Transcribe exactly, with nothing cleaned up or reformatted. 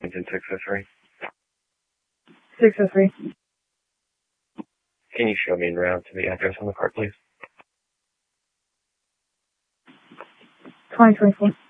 Washington six oh three. six oh three. Can you show me en route to the address on the card, please? twenty twenty-four.